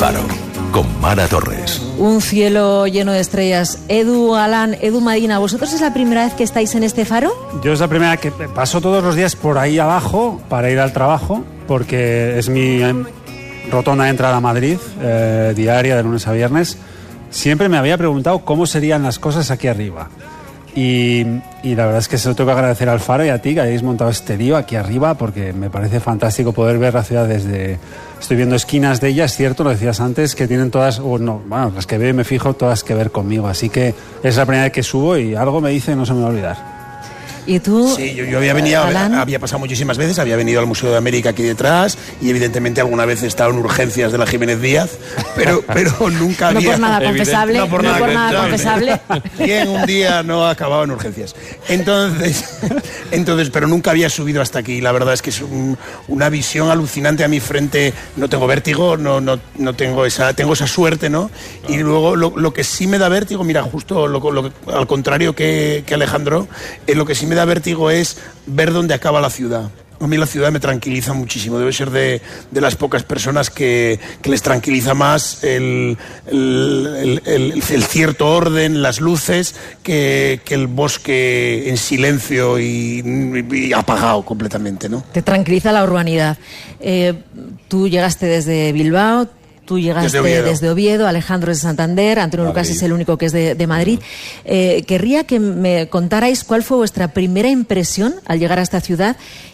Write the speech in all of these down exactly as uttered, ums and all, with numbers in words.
Faro, con Mara Torres. Un cielo lleno de estrellas. Edu, Alan, Edu Madina, ¿vosotros es la primera vez que estáis en este faro? Yo es la primera que paso todos los días por ahí abajo para ir al trabajo, porque es mi rotonda de entrada a Madrid, eh, diaria, de lunes a viernes. Siempre me había preguntado cómo serían las cosas aquí arriba. Y, y la verdad es que se lo tengo que agradecer al Faro y a ti que hayáis montado este lío aquí arriba, porque me parece fantástico poder ver la ciudad desde... Estoy viendo esquinas de ella, es cierto, lo decías antes, que tienen todas, o no, bueno, las que veo y me fijo, todas que ver conmigo. Así que es la primera vez que subo y algo me dice, no se me va a olvidar. ¿Y tú? Sí, yo, yo había venido, Alan. había pasado muchísimas veces, había venido al Museo de América aquí detrás y evidentemente alguna vez he estado en urgencias de la Jiménez Díaz, pero, pero nunca había... No por nada confesable, no por no nada, por nada confesable. ¿Quién un día no ha acabado en urgencias? Entonces, entonces, pero nunca había subido hasta aquí. La verdad es que es un, una visión alucinante a mi frente. No tengo vértigo, no, no, no tengo esa, tengo esa suerte, ¿no? Y luego lo, lo que sí me da vértigo, mira, justo lo, lo, al contrario que, que Alejandro, eh, lo que sí me da vértigo es ver dónde acaba la ciudad. A mí la ciudad me tranquiliza muchísimo. Debe ser de, de las pocas personas que, que les tranquiliza más el, el, el, el, el cierto orden, las luces, que, que el bosque en silencio y, y apagado completamente, ¿no? Te tranquiliza la urbanidad. Eh, tú llegaste desde Bilbao. Tú llegaste desde Oviedo. desde Oviedo, Alejandro es de Santander, Antonio Madrid. Lucas es el único que es de, de Madrid. Eh, querría que me contarais cuál fue vuestra primera impresión al llegar a esta ciudad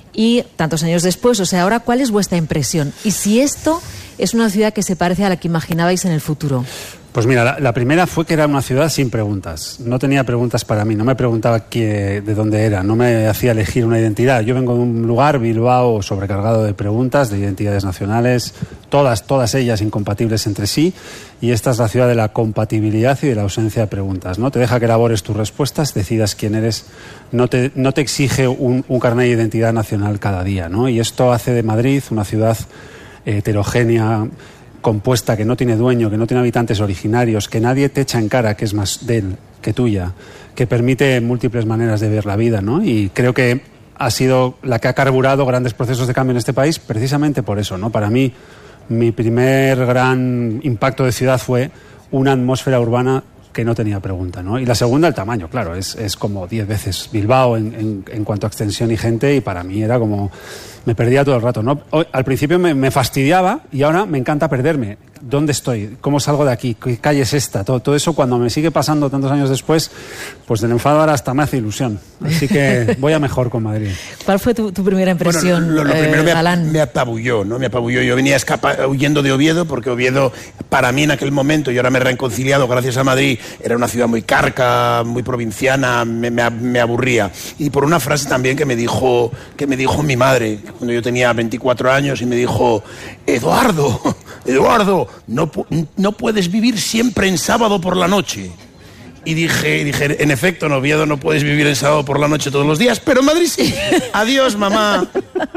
y tantos años después, o sea, ahora, ¿cuál es vuestra impresión? Y si esto es una ciudad que se parece a la que imaginabais en el futuro. Pues mira, la, la primera fue que era una ciudad sin preguntas. No tenía preguntas para mí, no me preguntaba qué, de dónde era, no me hacía elegir una identidad. Yo vengo de un lugar, Bilbao, sobrecargado de preguntas, de identidades nacionales, todas, todas ellas incompatibles entre sí, y esta es la ciudad de la compatibilidad y de la ausencia de preguntas, ¿no? Te deja que elabores tus respuestas, decidas quién eres, no te, no te exige un, un carnet de identidad nacional cada día, ¿no? Y esto hace de Madrid una ciudad heterogénea, compuesta, que no tiene dueño, que no tiene habitantes originarios, que nadie te echa en cara que es más de él que tuya, que permite múltiples maneras de ver la vida, ¿no? Y creo que ha sido la que ha carburado grandes procesos de cambio en este país precisamente por eso, ¿no? Para mí, mi primer gran impacto de ciudad fue una atmósfera urbana que no tenía pregunta, ¿no? Y la segunda, el tamaño, claro, es, es como diez veces Bilbao en, en, en cuanto a extensión y gente, y para mí era como... me perdía todo el rato, ¿no? Hoy, al principio me, me fastidiaba y ahora me encanta perderme. ¿Dónde estoy? ¿Cómo salgo de aquí? ¿Qué calle es esta? Todo, todo eso, cuando me sigue pasando tantos años después, pues del enfado ahora hasta me hace ilusión. Así que voy a mejor con Madrid. ¿Cuál fue tu, tu primera impresión, bueno, lo, lo eh, primero me, Alan? me apabulló, ¿no? Me apabulló. Yo venía escapa, huyendo de Oviedo, porque Oviedo, para mí en aquel momento, y ahora me he reconciliado gracias a Madrid, era una ciudad muy carca, muy provinciana, me, me, me aburría. Y por una frase también que me dijo, que me dijo mi madre, cuando yo tenía veinticuatro años, y me dijo: Eduardo, Eduardo, no, no puedes vivir siempre en sábado por la noche. Y dije, dije, en efecto, en Oviedo no puedes vivir en sábado por la noche todos los días, pero en Madrid sí. Adiós, mamá.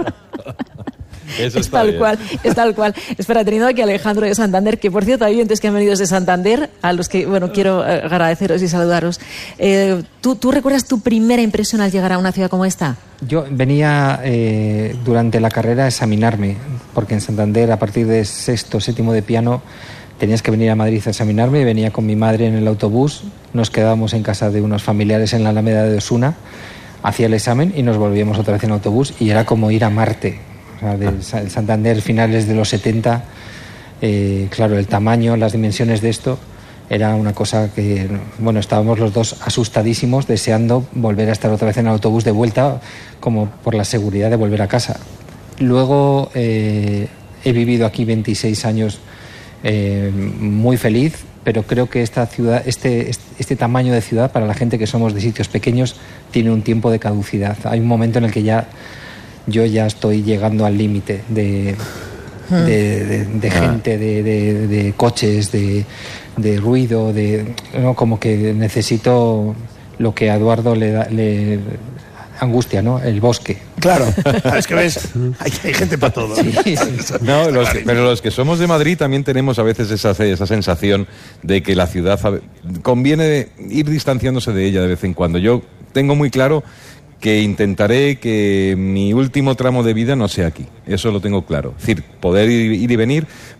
Eso es tal bien. cual, es tal cual. Espera, teniendo aquí a Alejandro de Santander, que por cierto hay oyentes que han venido desde Santander, a los que, bueno, quiero agradeceros y saludaros. Eh, ¿tú, ¿Tú recuerdas tu primera impresión al llegar a una ciudad como esta? Yo venía eh, durante la carrera a examinarme, porque en Santander, a partir de sexto, séptimo de piano, tenías que venir a Madrid a examinarme. Venía con mi madre en el autobús, nos quedábamos en casa de unos familiares en la Alameda de Osuna, hacía el examen y nos volvíamos otra vez en autobús, y era como ir a Marte. O sea, del Santander, finales de los setenta, eh, claro, el tamaño, las dimensiones de esto, era una cosa que, bueno, estábamos los dos asustadísimos, deseando volver a estar otra vez en el autobús de vuelta, como por la seguridad de volver a casa. Luego eh, he vivido aquí veintiséis años eh, muy feliz, pero creo que esta ciudad, este, este tamaño de ciudad, para la gente que somos de sitios pequeños, tiene un tiempo de caducidad. Hay un momento en el que ya yo ya estoy llegando al límite de, de, de, de gente, de, de, de coches, de, de ruido, de, ¿no? Como que necesito lo que a Eduardo le da, le angustia, ¿no? El bosque. Claro, es que ves, hay, hay gente para todo. Sí, sí. No, los que, pero los que somos de Madrid también tenemos a veces esa, esa sensación de que la ciudad conviene ir distanciándose de ella de vez en cuando. Yo tengo muy claro que intentaré que mi último tramo de vida no sea aquí. Eso lo tengo claro. Es decir, poder ir, ir y venir,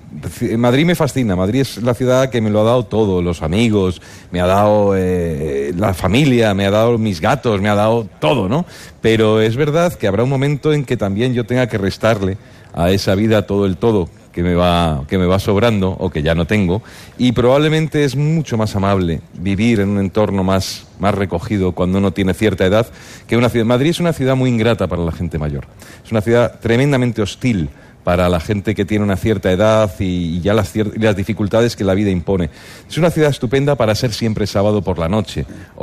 Madrid me fascina, Madrid es la ciudad que me lo ha dado todo, los amigos, me ha dado eh, la familia, me ha dado mis gatos, me ha dado todo, ¿no? Pero es verdad que habrá un momento en que también yo tenga que restarle a esa vida todo el todo que me va que me va sobrando o que ya no tengo, y probablemente es mucho más amable vivir en un entorno más, más recogido cuando uno tiene cierta edad que una ciudad. Madrid es una ciudad muy ingrata para la gente mayor, es una ciudad tremendamente hostil para la gente que tiene una cierta edad y, y ya las, cier- las dificultades que la vida impone. Es una ciudad estupenda para ser siempre sábado por la noche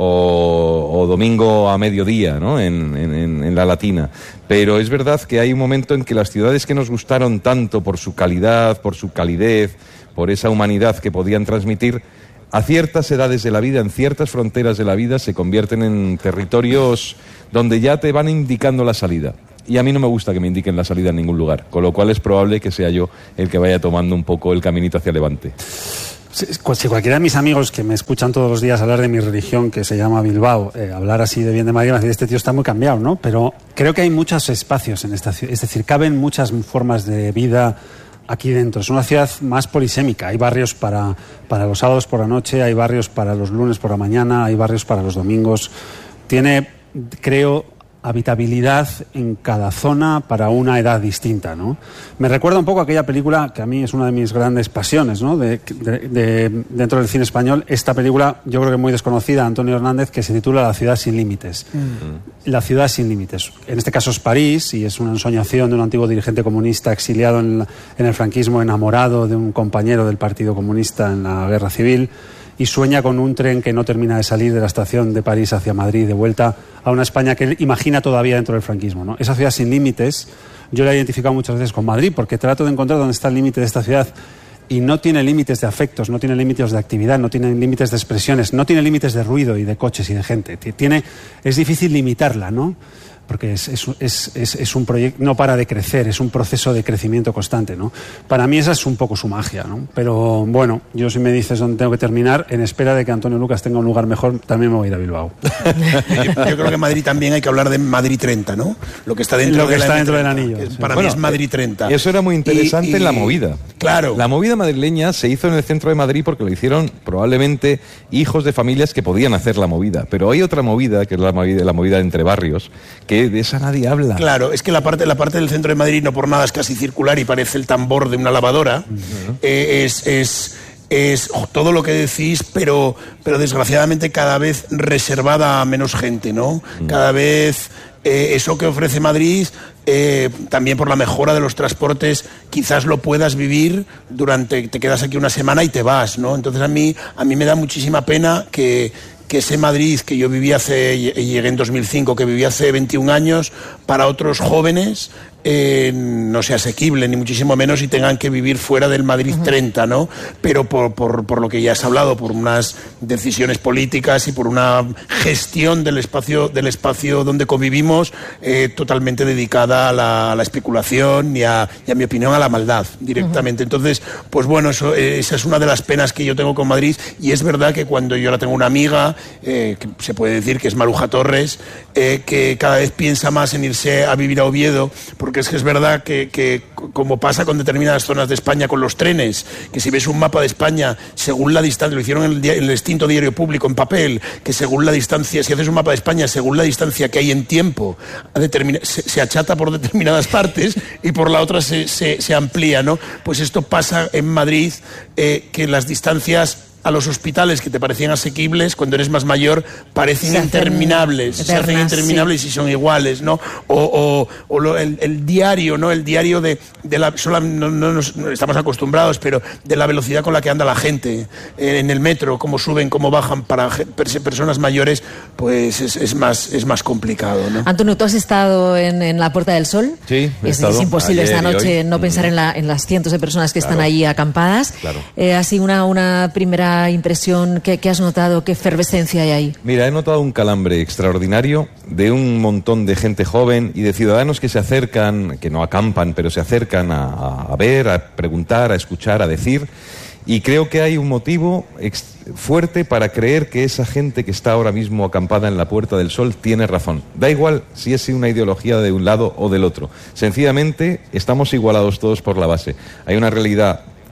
o, o domingo a mediodía, ¿no? en, en, en la Latina. Pero es verdad que hay un momento en que las ciudades que nos gustaron tanto por su calidad, por su calidez, por esa humanidad que podían transmitir, a ciertas edades de la vida, en ciertas fronteras de la vida, se convierten en territorios donde ya te van indicando la salida. Y a mí no me gusta que me indiquen la salida en ningún lugar, con lo cual es probable que sea yo el que vaya tomando un poco el caminito hacia Levante. Si, si cualquiera de mis amigos que me escuchan todos los días hablar de mi religión, que se llama Bilbao, eh, hablar así de bien de Madrid, me dice, este tío está muy cambiado, ¿no? Pero creo que hay muchos espacios en esta ciudad, es decir, caben muchas formas de vida aquí dentro. Es una ciudad más polisémica. Hay barrios para, para los sábados por la noche, hay barrios para los lunes por la mañana, hay barrios para los domingos. Tiene, creo, habitabilidad en cada zona para una edad distinta, ¿no? Me recuerda un poco a aquella película que a mí es una de mis grandes pasiones, ¿no? De, de, de, dentro del cine español, esta película, yo creo que muy desconocida, Antonio Hernández, que se titula La ciudad sin límites. Mm. La ciudad sin límites. En este caso es París y es una ensoñación de un antiguo dirigente comunista exiliado en, la, en el franquismo, enamorado de un compañero del Partido Comunista en la Guerra Civil, y sueña con un tren que no termina de salir de la estación de París hacia Madrid, de vuelta a una España que él imagina todavía dentro del franquismo, ¿no? Esa ciudad sin límites, yo la he identificado muchas veces con Madrid, porque trato de encontrar dónde está el límite de esta ciudad, y no tiene límites de afectos, no tiene límites de actividad, no tiene límites de expresiones, no tiene límites de ruido y de coches y de gente. Tiene, es difícil limitarla, ¿no? Porque es, es, es, es, es un proyecto, no para de crecer, es un proceso de crecimiento constante, ¿no? Para mí esa es un poco su magia, ¿no? Pero bueno, yo si me dices dónde tengo que terminar, en espera de que Antonio Lucas tenga un lugar mejor, también me voy a ir a Bilbao. yo, yo creo que en Madrid también hay que hablar de Madrid treinta, ¿no? Lo que está dentro, Lo que de está la dentro M treinta, del anillo. Que para bueno, mí es Madrid treinta. Eso era muy interesante y, y, en la movida. Claro. La movida madrileña se hizo en el centro de Madrid porque lo hicieron probablemente hijos de familias que podían hacer la movida. Pero hay otra movida, que es la movida, la movida entre barrios, que de esa nadie habla. Claro, es que la parte, la parte del centro de Madrid no por nada es casi circular y parece el tambor de una lavadora. Uh-huh. eh, es, es, es todo lo que decís, pero, pero desgraciadamente cada vez reservada a menos gente, ¿no? Uh-huh. Cada vez eh, eso que ofrece Madrid, eh, también por la mejora de los transportes, quizás lo puedas vivir durante, te quedas aquí una semana y te vas, ¿no? Entonces a mí, a mí me da muchísima pena que que ese Madrid que yo viví hace, llegué en dos mil cinco, que viví hace veintiún años, para otros jóvenes eh, no sea asequible, ni muchísimo menos, y tengan que vivir fuera del Madrid uh-huh. treinta, ¿no? Pero por, por, por lo que ya has hablado, por unas decisiones políticas y por una gestión del espacio, del espacio donde convivimos, eh, totalmente dedicada a la, a la especulación y a, y a mi opinión, a la maldad, directamente. Uh-huh. Entonces, pues bueno, eso, eh, esa es una de las penas que yo tengo con Madrid, y es verdad que cuando yo ahora tengo una amiga, eh, que se puede decir que es Maruja Torres, eh, que cada vez piensa más en irse a vivir a Oviedo, porque es que es verdad que, que como pasa con determinadas zonas de España con los trenes, que si ves un mapa de España, según la distancia, lo hicieron en el, en el extinto Diario Público en papel, que según la distancia, si haces un mapa de España, según la distancia que hay en tiempo, determina, se, se achata por determinadas partes y por la otra se, se, se amplía, ¿no? Pues esto pasa en Madrid, eh, que las distancias a los hospitales que te parecían asequibles, cuando eres más mayor, parecen se interminables, eternas, se hacen interminables sí. Y son iguales, ¿no? O, o, o lo, el, el diario, ¿no? El diario de, de la... Sola, no, no, no estamos acostumbrados, pero de la velocidad con la que anda la gente eh, en el metro, cómo suben, cómo bajan para personas mayores, pues es, es, más, es más complicado, ¿no? Antonio, ¿tú has estado en, en la Puerta del Sol? Sí, he es, estado. Es imposible esta noche no pensar mm. en, la, en las cientos de personas que claro. están allí acampadas. Claro. Eh, así una, una primera impresión, ¿qué, qué has notado? ¿Qué efervescencia hay ahí? Mira, he notado un calambre extraordinario de un montón de gente joven y de ciudadanos que se acercan, que no acampan, pero se acercan a, a ver, a preguntar, a escuchar, a decir. Y creo que hay un motivo fuerte para creer que esa gente que está ahora mismo acampada en la Puerta del Sol tiene razón. Da igual si es una ideología de un lado o del otro. Sencillamente estamos igualados todos por la base. Hay una realidad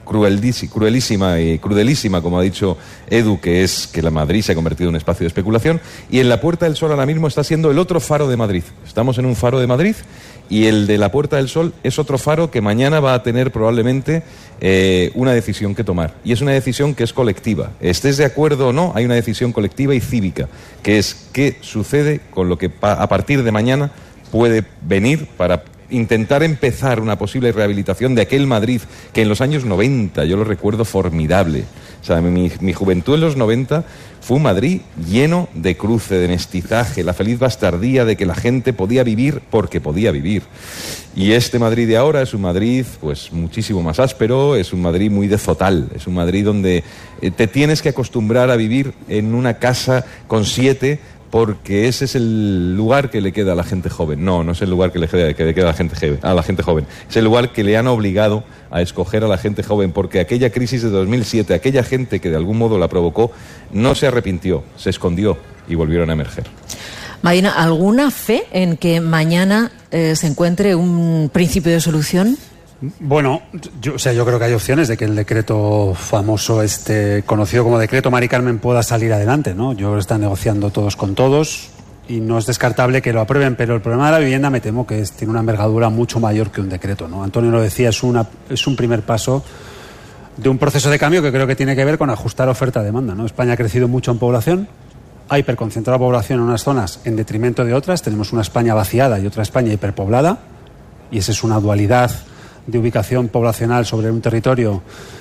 cruelísima, cruelísima y crudelísima, como ha dicho Edu, que es que la Madrid se ha convertido en un espacio de especulación, y en la Puerta del Sol ahora mismo está siendo el otro faro de Madrid. Estamos en un faro de Madrid y el de la Puerta del Sol es otro faro que mañana va a tener probablemente eh, una decisión que tomar. Y es una decisión que es colectiva. Estés de acuerdo o no, hay una decisión colectiva y cívica, que es qué sucede con lo que a partir de mañana puede venir para intentar empezar una posible rehabilitación de aquel Madrid que en los años noventa, yo lo recuerdo formidable. O sea, mi, mi juventud en los noventa fue un Madrid lleno de cruce, de mestizaje, la feliz bastardía de que la gente podía vivir porque podía vivir. Y este Madrid de ahora es un Madrid pues muchísimo más áspero, es un Madrid muy de zotal, es un Madrid donde te tienes que acostumbrar a vivir en una casa con siete, porque ese es el lugar que le queda a la gente joven. No, no es el lugar que le queda, que le queda a, la gente joven, a la gente joven. Es el lugar que le han obligado a escoger a la gente joven, porque aquella crisis de dos mil siete, aquella gente que de algún modo la provocó, no se arrepintió, se escondió y volvieron a emerger. Marina, ¿alguna fe en que mañana eh, se encuentre un principio de solución? Bueno, yo, o sea, yo creo que hay opciones de que el decreto famoso, este conocido como decreto Mari Carmen, pueda salir adelante, ¿no? Yo creo que están negociando todos con todos y no es descartable que lo aprueben, pero el problema de la vivienda me temo que es, tiene una envergadura mucho mayor que un decreto, ¿no? Antonio lo decía, es, una, es un primer paso de un proceso de cambio que creo que tiene que ver con ajustar oferta-demanda, ¿no? España ha crecido mucho en población, ha hiperconcentrado población en unas zonas en detrimento de otras, tenemos una España vaciada y otra España hiperpoblada, y esa es una dualidad de ubicación poblacional sobre un territorio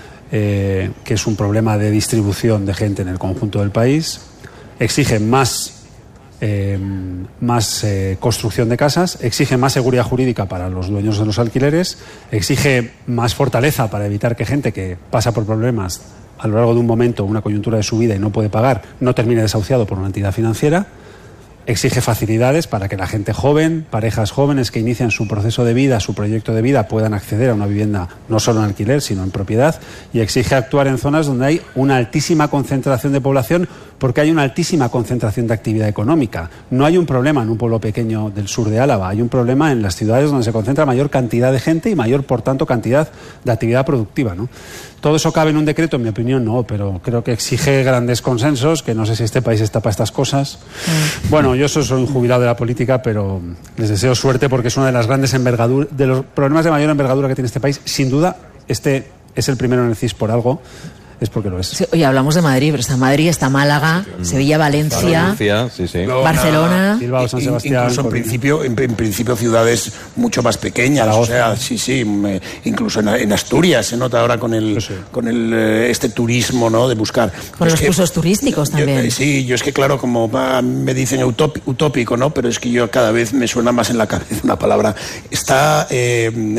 eh, que es un problema de distribución de gente en el conjunto del país. Exige más, eh, más eh, construcción de casas, exige más seguridad jurídica para los dueños de los alquileres, exige más fortaleza para evitar que gente que pasa por problemas a lo largo de un momento, una coyuntura de su vida y no puede pagar, no termine desahuciado por una entidad financiera. Exige facilidades para que la gente joven, parejas jóvenes que inician su proceso de vida, su proyecto de vida, puedan acceder a una vivienda no solo en alquiler, sino en propiedad. Y exige actuar en zonas donde hay una altísima concentración de población, porque hay una altísima concentración de actividad económica. No hay un problema en un pueblo pequeño del sur de Álava, hay un problema en las ciudades donde se concentra mayor cantidad de gente y mayor, por tanto, cantidad de actividad productiva, ¿no? ¿Todo eso cabe en un decreto? En mi opinión, no, pero creo que exige grandes consensos, que no sé si este país está para estas cosas. Mm. Bueno, yo soy un jubilado de la política, pero les deseo suerte porque es una de las grandes envergaduras, de los problemas de mayor envergadura que tiene este país. Sin duda, este es el primero en el C I S por algo. Es porque lo es. Sí, oye, hablamos de Madrid, pero está Madrid, está Málaga, sí, Sevilla, Valencia, Valencia, sí, sí. Barcelona, Bilbao, San Sebastián. Incluso en principio, en, en principio ciudades mucho más pequeñas. O sea, sí, sí. Me, incluso en, en Asturias se nota ahora con el, sí, sí. con el este turismo, ¿no? De buscar. Con es los que, usos turísticos yo, también. Sí, yo es que claro, como va, me dicen utópico, utópico, ¿no? Pero es que yo cada vez me suena más en la cabeza una palabra. Está eh,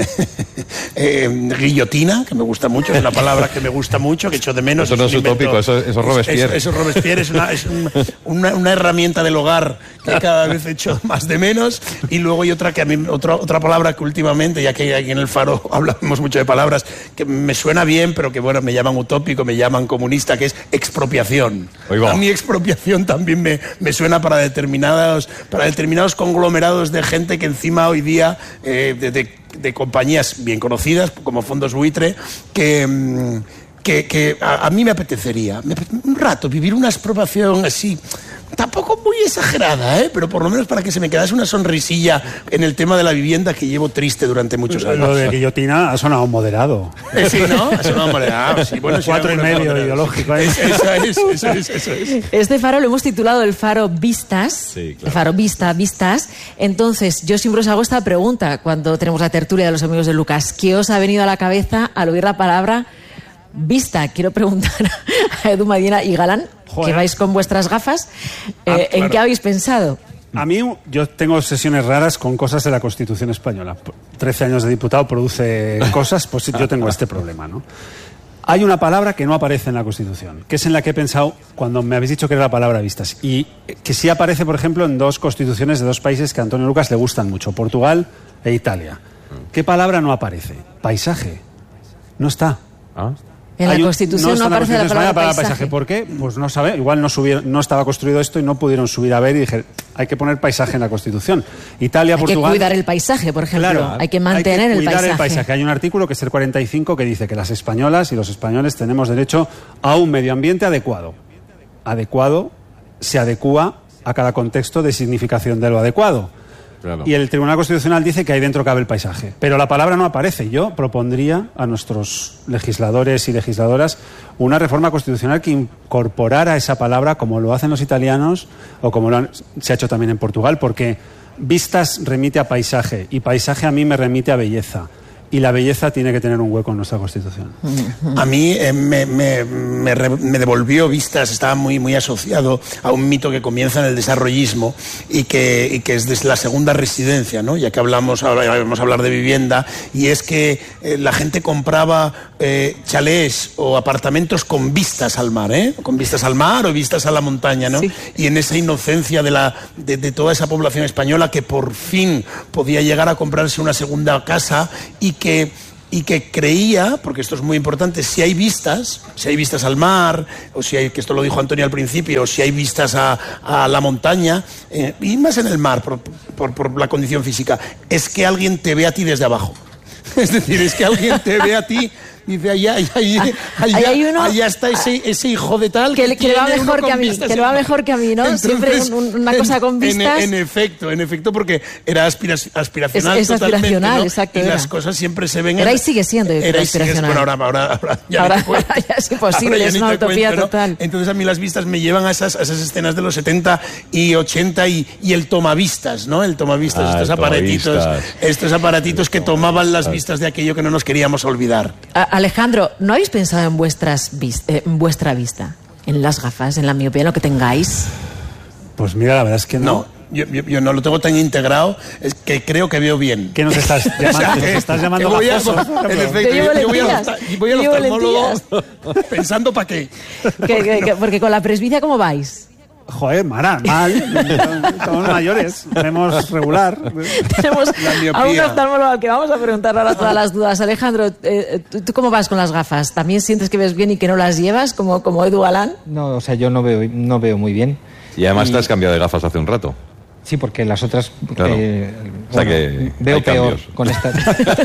eh, guillotina, que me gusta mucho, es una palabra que me gusta mucho, que echo de menos. Eso no es utópico, eso, eso es Robespierre. Eso es Robespierre, es, una, es un, una, una herramienta del hogar que cada vez echo más de menos. Y luego hay otra que a mí, otra, otra palabra que últimamente, ya que aquí en el Faro hablamos mucho de palabras, que me suena bien, pero que bueno, me llaman utópico, me llaman comunista, que es expropiación. A mí expropiación también me, me suena para determinados, para determinados conglomerados de gente que encima hoy día, eh, de, de, de compañías bien conocidas, como fondos buitre, que... que, que a, a mí me apetecería me, un rato vivir una expropiación así, tampoco muy exagerada, ¿eh? Pero por lo menos para que se me quedase una sonrisilla en el tema de la vivienda que llevo triste durante muchos años. Lo de guillotina ha sonado moderado. Eh, sí, ¿no? Ha sonado moderado. Sí, bueno, Cuatro y medio moderado, ideológico. ¿eh? Es, eso, es, eso es, eso es. Este faro lo hemos titulado el Faro Vistas. Sí, claro. El Faro Vista, Vistas. Entonces, yo siempre os hago esta pregunta cuando tenemos la tertulia de los amigos de Lucas. ¿Qué os ha venido a la cabeza al oír la palabra vista? Quiero preguntar a Edu Medina y Galán, Joder. que vais con vuestras gafas, eh, ah, claro. ¿en qué habéis pensado? A mí, yo tengo sesiones raras con cosas de la Constitución española. trece años de diputado produce cosas, pues yo tengo este problema, ¿no? Hay una palabra que no aparece en la Constitución, que es en la que he pensado cuando me habéis dicho que era la palabra vistas, y que sí aparece, por ejemplo, en dos constituciones de dos países que a Antonio Lucas le gustan mucho, Portugal e Italia. ¿Qué palabra no aparece? Paisaje. No está. ¿Ah? En la Constitución no, no aparece la palabra, palabra paisaje. paisaje. ¿Por qué? Pues no sabe. Igual no, subieron, no estaba construido esto y no pudieron subir a ver y dije, hay que poner paisaje en la Constitución. Italia, hay Portugal... Hay que cuidar el paisaje, por ejemplo. Claro, hay que mantener hay que cuidar el, paisaje. el paisaje. Hay un artículo que es el cuarenta y cinco que dice que las españolas y los españoles tenemos derecho a un medio ambiente adecuado. Adecuado se adecúa a cada contexto de significación de lo adecuado. Claro. Y el Tribunal Constitucional dice que ahí dentro cabe el paisaje. Pero la palabra no aparece. Yo propondría a nuestros legisladores y legisladoras una reforma constitucional que incorporara esa palabra como lo hacen los italianos o como lo han, se ha hecho también en Portugal, porque vistas remite a paisaje y paisaje a mí me remite a belleza. Y la belleza tiene que tener un hueco en nuestra Constitución. A mí eh, me, me, me, re, me devolvió vistas, estaba muy, muy asociado a un mito que comienza en el desarrollismo y que, y que es desde la segunda residencia, ¿no? Ya que hablamos, ahora vamos a hablar de vivienda, y es que eh, la gente compraba eh, chalés o apartamentos con vistas al mar, ¿eh? Con vistas al mar o vistas a la montaña, ¿no? Sí. Y en esa inocencia de, la, de, de toda esa población española que por fin podía llegar a comprarse una segunda casa y que, y que creía, porque esto es muy importante, si hay vistas, si hay vistas al mar, o si hay, que esto lo dijo Antonio al principio, o si hay vistas a, a la montaña, eh, y más en el mar, por, por, por la condición física, es que alguien te ve a ti desde abajo. Es decir, es que alguien te ve a ti, dice, allá, allá, allá, allá, hay uno, allá está ese, ese hijo de tal... Que, que, que le va mejor que a mí, que le va mejor que a mí, ¿no? Entonces, siempre un, una cosa con vistas... En, en efecto, en efecto, porque era aspira, aspiracional es, es aspiracional, ¿no? Exacto. Y era. las cosas siempre se ven... Era y sigue siendo era aspiracional. Bueno, ahora, ahora, ahora ya, ahora, cuento, ahora ya es imposible, ya es una utopía cuento, total. ¿no? Entonces a mí las vistas me llevan a esas, a esas escenas de los setenta y ochenta y, y el tomavistas, ¿no? El tomavistas, ah, estos el aparatitos, tomavistas. estos aparatitos que tomaban las vistas de aquello que no nos queríamos olvidar. A Alejandro, ¿no habéis pensado en, vuestras vis eh, en vuestra vista? En las gafas, en la miopía, en lo que tengáis. Pues mira, la verdad es que no. No. Yo, yo, yo no lo tengo tan integrado, es que creo que veo bien. ¿Qué nos estás llamando? O sea, que, estás llamando voy a, gafoso? En efecto, yo, yo voy a los, voy a los oftalmólogos pensando para qué. Que, que, que, porque con la presbicia, ¿cómo vais? Joder, Mara, mal. Somos mayores, vemos regular. Tenemos a un oftalmólogo al que vamos a preguntar ahora todas las dudas. Alejandro, eh, ¿tú, ¿tú cómo vas con las gafas? ¿También sientes que ves bien y que no las llevas, como, como Edu Galán? No, o sea, yo no veo, no veo muy bien. Y además y... te has cambiado de gafas hace un rato. Sí, porque las otras... Claro. Eh, o sea bueno, que veo peor cambios. con estas.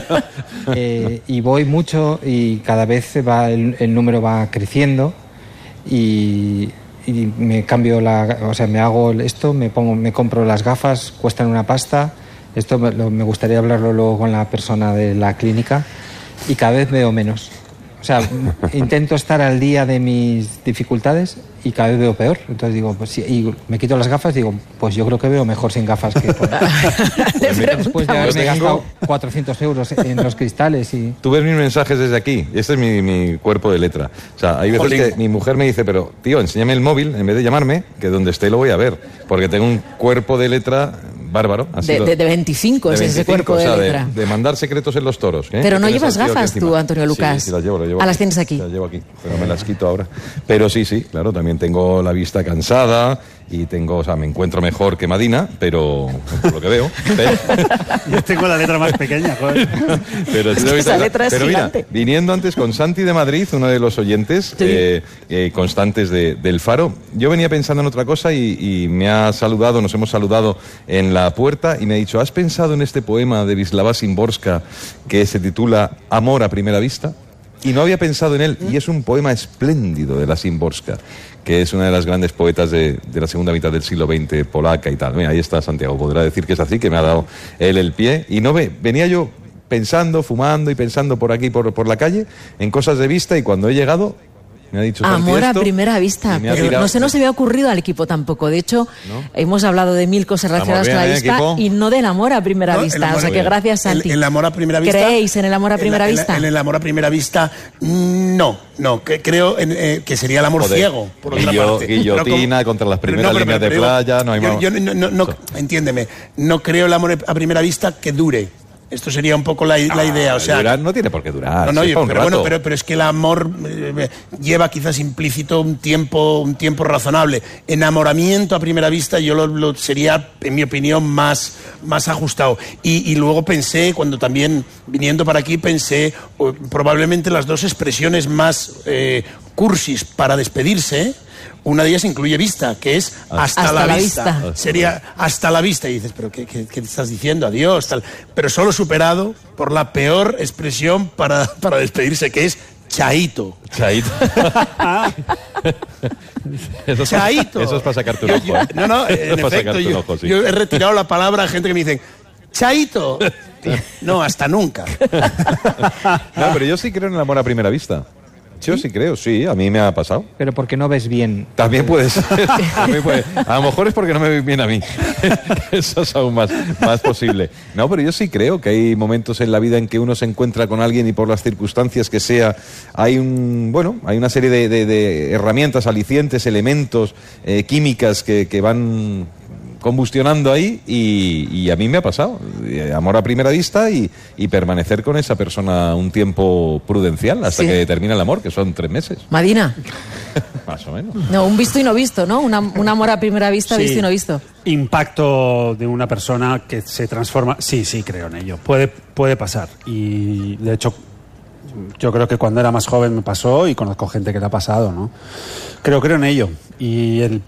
eh, y voy mucho y cada vez va el, el número va creciendo y... y me cambio la, o sea, me hago esto, me pongo, me compro las gafas, cuestan una pasta. Esto me, lo, me gustaría hablarlo luego con la persona de la clínica y cada vez veo menos. O sea, intento estar al día de mis dificultades y cada vez veo peor. Entonces digo, pues sí, y me quito las gafas y digo, pues yo creo que veo mejor sin gafas que por... Después de haberme gastado cuatrocientos euros en los cristales y... Tú ves mis mensajes desde aquí, este es mi, mi cuerpo de letra. O sea, hay veces Jolín. que mi mujer me dice, pero tío, enséñame el móvil en vez de llamarme, que donde esté lo voy a ver, porque tengo un cuerpo de letra bárbaro. Ha de, sido, de, de veinticinco es ese cuerpo o sea, de letra. De, de mandar secretos en los toros. ¿eh? Pero no llevas gafas tú, Antonio Lucas. Sí, sí, las llevo, las llevo. Ah, las tienes aquí. Las llevo aquí, pero me las quito ahora. Pero sí, sí, claro, también tengo la vista cansada y tengo, o sea, me encuentro mejor que Madina, pero por lo que veo. Pero... Yo tengo la letra más pequeña, joder. Pero, es que esa letra es pero gigante. Mira, viniendo antes con Santi de Madrid, uno de los oyentes sí. eh, eh, constantes de, del Faro, yo venía pensando en otra cosa y, y me ha saludado, nos hemos saludado en la puerta y me ha dicho, ¿has pensado en este poema de Wisława Szymborska que se titula Amor a primera vista? Y no había pensado en él, y es un poema espléndido de la Szymborska, que es una de las grandes poetas de, de la segunda mitad del siglo veinte, polaca y tal. Mira, ahí está Santiago, podrá decir que es así, que me ha dado él el pie. Y no ve, venía yo pensando, fumando y pensando por aquí, por, por la calle, en cosas de vista, y cuando he llegado... Me ha dicho Amor esto, a primera vista, pero mirado, no se nos había ocurrido al equipo tampoco. De hecho, ¿no? hemos hablado de mil cosas relacionadas bien, con la vista ¿eh, y no del amor a primera no, vista. O sea que gracias, Santi. El, el amor a primera vista. ¿Creéis en el amor a primera en, vista? En, en el amor a primera vista, no, no. Que, creo en, eh, que sería el amor Joder. ciego, por otra Guillo, parte. Guillotina como, contra las primeras no, líneas pero, de playa, no hay yo, más. Yo, no, no, no, entiéndeme, no creo el amor a primera vista que dure. Esto sería un poco la, la idea. O sea, durar no tiene por qué durar. No, no, sí, yo, un pero rato. bueno, pero, pero es que el amor eh, lleva quizás implícito un tiempo, un tiempo razonable. Enamoramiento a primera vista yo lo, lo sería, en mi opinión, más, más ajustado. Y, y luego pensé, cuando también viniendo para aquí, pensé oh, probablemente las dos expresiones más eh, cursis para despedirse. Una de ellas incluye vista, que es hasta, hasta la, la vista. vista. Sería hasta la vista. Y dices, ¿pero qué, qué, qué estás diciendo? Adiós. Tal. Pero solo superado por la peor expresión para, para despedirse, que es chaito. Chaito. Eso es chaito. Para, eso es para sacarte un ojo. Yo, yo, ¿eh? No, no, en efecto, yo, ojo, sí. yo he retirado la palabra a gente que me dicen, chaito. No, hasta nunca. No, pero yo sí creo en el amor a primera vista. Yo sí creo, sí, a mí me ha pasado. Pero porque no ves bien. También puede ser. También puede. A lo mejor es porque no me ven bien a mí. Eso es aún más, más posible. No, pero yo sí creo que hay momentos en la vida en que uno se encuentra con alguien y por las circunstancias que sea, hay un, bueno, hay una serie de, de, de herramientas, alicientes, elementos, eh, químicas que, que van combustionando ahí y, y a mí me ha pasado. Amor a primera vista y, y permanecer con esa persona un tiempo prudencial hasta sí. que termina el amor, que son tres meses. Madina. Más o menos. No, un visto y no visto, ¿no? Una, un amor a primera vista, sí. visto y no visto. Impacto de una persona que se transforma. Sí, sí, creo en ello. Puede, puede pasar. Y de hecho, yo creo que cuando era más joven me pasó y conozco gente que le ha pasado, ¿no? Creo, creo en ello. Y el,